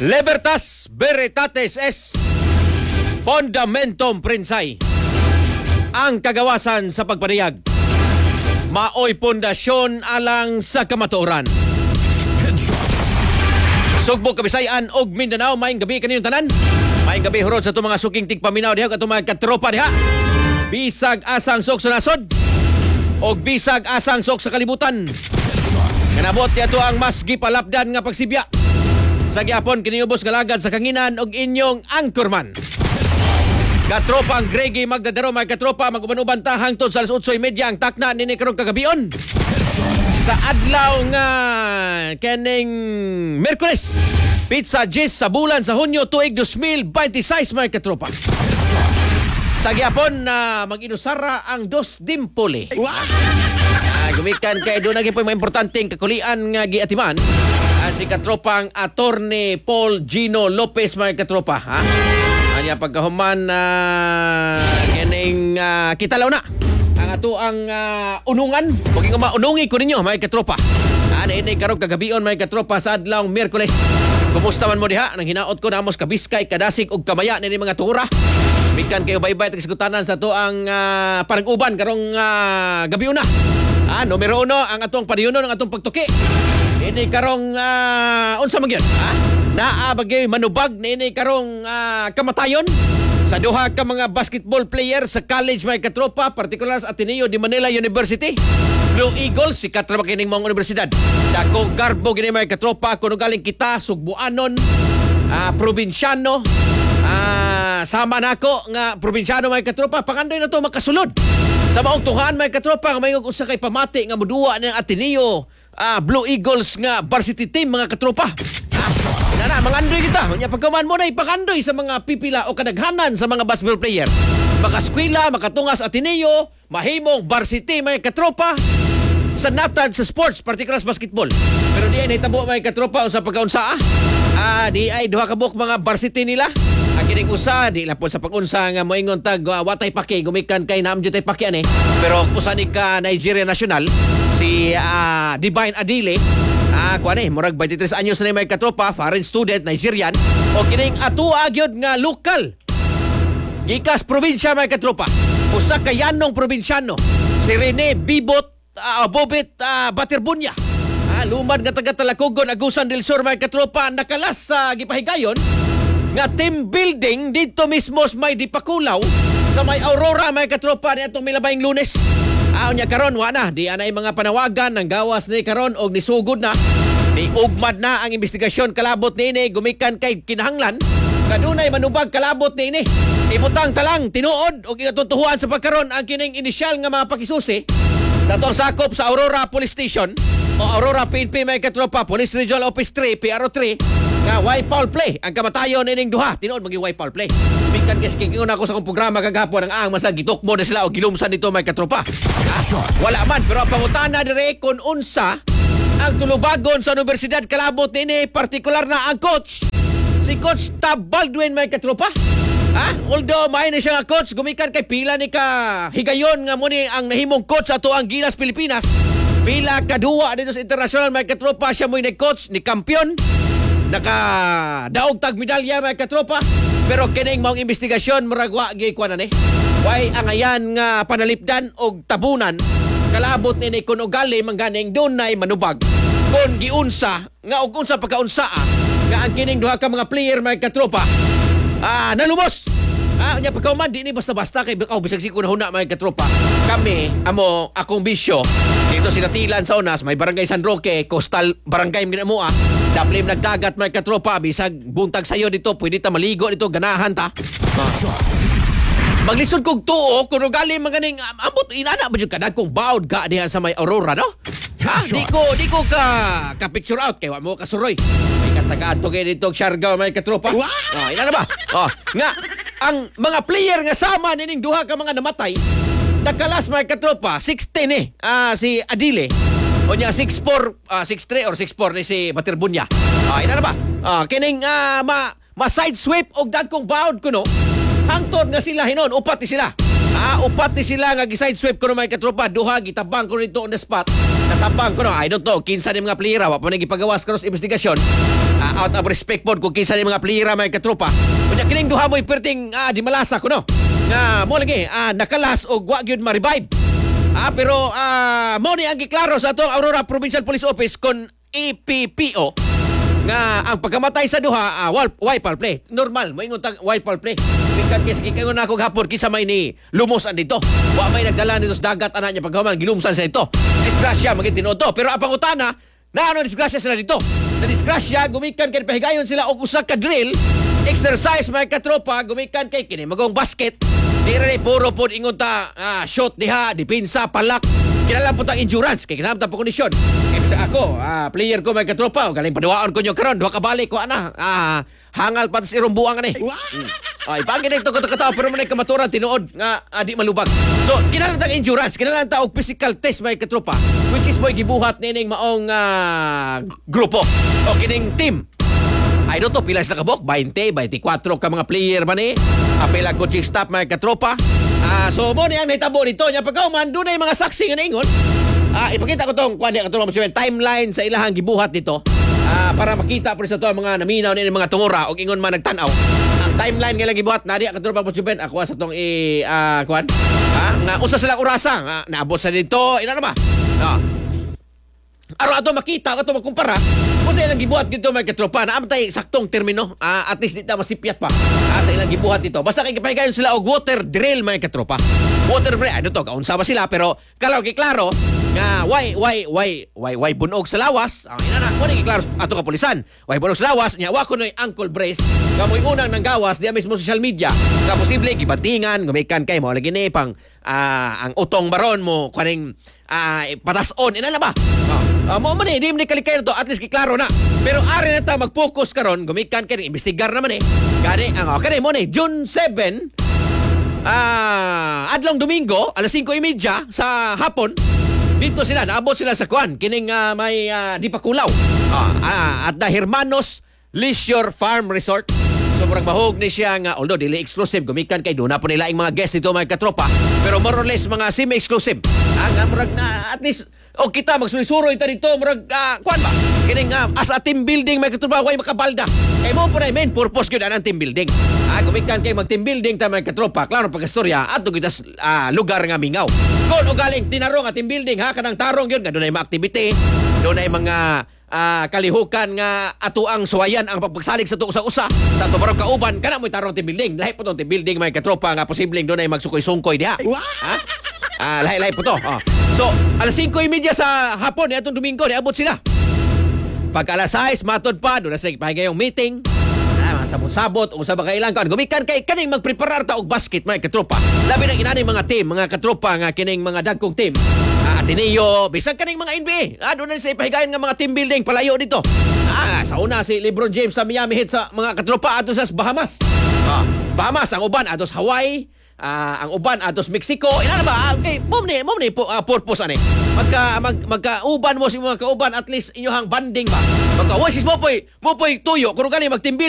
Libertas Veritatis es Fundamentum Prinsay. Ang kagawasan sa pagpanayag, maoy pundasyon alang sa kamatuoran. Sugbo, Kabisayan og Mindanao, maayong gabi kaniyong tanan. Maayong gabi hurot sa itong mga suking tigpaminaw diha, katong mga katropa diha. Bisag asang sok sa nasod og bisag asang sok sa kalibutan. Kanabot yato ang mas gipalapdan nga pagsibya sa gyapon kiniubos nga lagad sa kanginan og inyong anchorman. Katropa ang Greggy Magdadaro, mga katropa, mag-uban-uban ta hangtod sa 8:30 ang takna nini karong kagabion. Sa adlaw nga kening Miyerkules, Pizza Gis sa bulan sa Hunyo tuig 2026, mga katropa. Sa gyapon na mag-inusara ang Dos Dimpole. Gumikan kay doon naging po yung importanteng kakulian nga giatiman si katropang Attorney Paul Gino Lopez, mga katropa. Anya pagkahuman kening kitalaw na ang ato ang unungan. Maging maunungi ko ninyo, mga katropa. Ini karong kagabion, mga katropa, sa adlaw Miyerkules. Kumusta man mo diha? Nang hinaot ko na amos kabiskay, kadasig og kamaya nini mga tura. Mikan kayo baybay tagisgutanan sa to ang parang-uban karong gabion na. Numero 1 ang atong padiyunon, ang atong pagtuki. Ini karong unsa man gyud? Naabagay manubag na ini karong kamatayon sa duha ka mga basketball player sa college, mga katropa, partikular sa Ateneo de Manila University. Blue Eagles, sikat ra kining mga universidad. Dako garbo gini, mga katropa, kuno galing kita Sugbuanon, probinsyano, sama nako nga probinsyano, mga katropa, pangandoy na to makasulod sa maong tuhan, mga katropa, nga mayong unsa kay pamati nga muduwa ng Ateneo Blue Eagles nga varsity team, mga katropa. Na mangandoy kita. Nya pagkaman mo na ipakandoy sa mga pipila o kadaghanan sa mga basketball player. Makaskwela, makatungas Ateneo, mahimong varsity, mga katropa, sa natad sa sports, particular sa basketball. Pero di ay nahitabo, mga katropa, sa pagkaunsa. Di ay duha ka buok mga varsity nila. Ang kining usa, di lapon sa pag-unsa nga moingon tag watay paki, gumikan kay naamdyo tay paki ani. Pero usa ni ka Nigeria national, si Divine Adile. Murag 23 anyos na may katropa, foreign student, Nigerian. O kining atua gyud nga lokal. Gikas probinsya, mga katropa. Usa ka yanong probinsyano, si Rene Bobet Baterbunya. Lumad nga taga Talacogon, Agusan del Sur, mga katropa, nakalas sa gipahigayon nga team building dito mismo may dipakulaw sa may Aurora, mga katropa, ni atong milabayng Lunes. Nya karon wa na di anay mga panawagan ng gawas ni karon og nisugod na, ni ugmad na ang investigasyon kalabot niini gumikan kay kinahanglan kadunay manubag kalabot niini. Ibutang talang tinuod og itutuhuan sa pagkaron ang kining inisyal nga mga pakisusi sa atong sakop sa Aurora Police Station o Aurora PNP, mga katropa, Police Regional Office 3 PRO3 nga why foul play ang kamatayon ining duha. Tinuod magi why foul play. Bikan kes kingon ako sa akong programa kagahapon ang masag gitukmo na sila og gilumsan dito, mga katropa. Wala man, pero ang pangutana dire kung unsa ang tulubagon sa Universidad kalabot nini, partikular na ang coach, si Coach Tab Baldwin, mga katropa. Although may na siya nga coach, gumikan kay pila ni ka higayon nga muni ang nahimong coach ato ang Gilas Pilipinas. Pila kaduwa dito sa international, mga katropa, siya mo'y nag-coach, ni kampiyon, naka-daog tag medalya, mga katropa. Pero kining maong investigasyon, muragwa gikuan na ni. Why ang ayan nga panalipdan og tabunan, kalabot ni kun ugali mangganing dunay manubag. Kung giunsa, nga og unsa pagkaunsa, nga ang kining duha ka mga player, mga katropa, nalumos. Nya pagkauman di ni basta-basta kay bisag si kuna huna, mga katropa. Kami akong bisyo dito sinatilan sa Unas, may barangay San Roque, coastal barangay minamoa. Daplim nagdagat, mga katropa, bisag buntag sayo dito, pwede ta maligo dito, ganahan ta. Maglisod kog tuo kuno gali maganing ambot inana ba jud kada kong bawd ga diha sa may Aurora, no? Di ko ka picture out kay wa mo kasuroy. May katagaan to kay dito Siargao, mga katropa. Ina na ba? Nga ang mga player nga sama nining duha ka mga namatay, nakalas, mga katropa, 16 si Adile. O niya 6'4", 6'3" or 6'4" ni si Baterbunya. Ina na ba? Kining ma side sweep og dagkong bawd kuno. Hangtod nga sila hinon, upati sila. Upat ni sila nga gi-side sweep ko mga katropa. Duha gitabang ko nito on the spot. Natabang ko no. I don't know kinsa ni mga playera wa pa na gipagawas karon sa investigasyon. Out of respect pod kung kinsa ni mga playera mga katropa. Unya kining duha mo'y perting di malasa ko no. Nga mo lagi nakalas og wa gyud ma-revive. Pero mo ni ang giklaro sa atong Aurora Provincial Police Office kon EPPO nga ang pagkamatay sa duha wild foul play. Normal, moingon tag wild foul play. Bikan kay sige na ako gapon kisa may ni lumos andito. Wa may nagdala nito sa dagat ana niya pagkaman gilumsan sa ito. Disgrasya maging tinuto. Pero apang utana, naano disgrasya sila dito. Na disgrasya gumikan kay pahigayon sila og usa ka drill, exercise mga katropa gumikan kay kini magong basket. Dira ni puro pod ingon ta shot diha, depensa, palak. Kinala po tang endurance kay kinahanglan po kondisyon. Kay bisa ako, player ko may katropa, galing paduwaon ko nyo karon, duha ka balik ko ana. Hangal pa sa irong buang ani. Ay, pagi ning to kataw pero man kamaturan tinuod nga di malubag. So, kinahanglan tang endurance, kinahanglan ta og physical test may katropa, which is boy gibuhat nining maong grupo o kining team. I don't know, pilas na kabok, 20, 24 ka mga player ba ni? Apela coaching staff mga katropa. So mo ni ang nahitabo dito nya pagkauman doon ay mga saksi nga naingon. Ipakita ko tong kuan diha katong timeline sa ilahang gibuhat dito. Para makita po sa to mga naminaw ni mga tungura og ingon man nagtan-aw. Ang timeline nga lang gibuhat na diha katong Pagsuben ako sa tong kuan. Nga unsa sila orasa nga naabot sa dito ina na ba? Aron ato makita ato magkumpara kung sa ilang gibuhat dito mga katropa na amtay saktong termino at least di ta masipyat pa sa ilang gibuhat dito basta kay gipahigayon sila og water drill mga katropa. Water drill ano to kaunsa ba sila pero kalaw kay klaro nga why bunog sa lawas ina na mo ni klaro ato kapulisan why bunog sa lawas nya wa kunoy ankle brace nga moy unang nanggawas diya mismo social media nga posible gibatingan gumikan kay mo lagi ni pang ang utong baron mo kaning patason ina na ba mo man di man kalikay na to at least kiklaro na pero ari na ta mag-focus karon gumikan kay investigar naman kani kani mo ni June 7 adlong Domingo alas 5:30 sa hapon dito sila naabot sila sa kuan kining may di pa kulaw at the Hermanos Leisure Farm Resort. So murag mahog ni siya nga although dili exclusive gumikan kay do na po nila mga guest dito mga katropa pero more or less mga semi-exclusive. Nga murag na at least kita magsulisuroy ta dito murag kuan ba kining as a team building may katropa way makabalda. Kay mo po na main purpose gyud ang team building. Gumikan kay mag team building ta mga katropa klaro pagkastorya adto kita lugar nga mingaw. Kon og galing tinaro nga team building kanang tarong gyud nga dunay mga activity, dunay mga kalihukan nga ato ang suwayan ang pagpagsalig sa usa-usa sa ato barog kauban kana mo'y tarong team building lahi po tong team building may katropa nga posibleng doon ay magsukoy-sungkoy diha lahi po to so alas 5:30 sa hapon ni atong Domingo ni abot sila pag alas 6 matod pa doon na sa pahigayong meeting sabot-sabot o sa kailang kan gumikan kay kaning magpreparar ta og basket mga katropa labi na inani mga team mga katropa nga kining mga dagkong team Ateneo bisag kaning mga NBA doon na sa ipahigayon nga mga team building palayo dito sa una si LeBron James sa Miami Heat sa mga katropa ato sa Bahamas Bahamas ang uban ato sa Hawaii ang uban atos Mexico ina na ba okay mom ni purpose ani magka-uban mo si mga kauban at least inyohang banding ba magka-wasis mo poy tuyo kung gali mag-team building